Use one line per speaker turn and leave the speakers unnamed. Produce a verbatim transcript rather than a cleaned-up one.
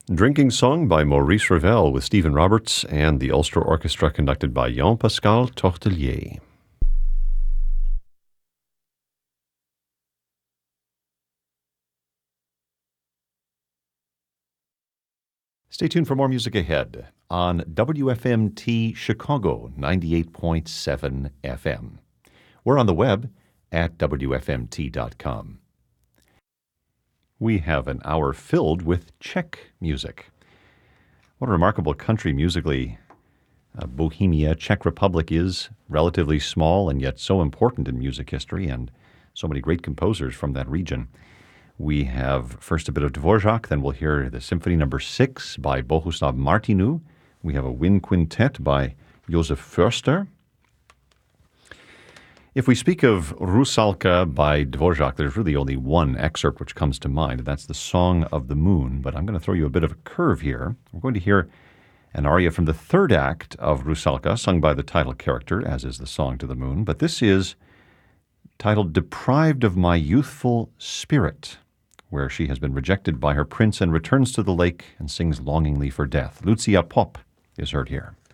Drinking Song by Maurice Ravel with Stephen Roberts and the Ulster Orchestra conducted by Jean-Pascal Tortelier. Stay tuned for more music ahead on W F M T Chicago ninety-eight point seven F M. We're on the web at W F M T dot com. We have an hour filled with Czech music. What a remarkable country musically. Uh, Bohemia, Czech Republic is relatively small and yet so important in music history, and so many great composers from that region. We have first a bit of Dvorak, then we'll hear the Symphony Number Six by Bohuslav Martinu. We have a wind quintet by Josef Förster. If we speak of Rusalka by Dvorak, there's really only one excerpt which comes to mind, and that's the Song of the Moon. But I'm going to throw you a bit of a curve here. We're going to hear an aria from the third act of Rusalka, sung by the title character, as is the Song to the Moon. But this is titled Deprived of My Youthful Spirit, where she has been rejected by her prince and returns to the lake and sings longingly for death. Lucia Popp is heard here.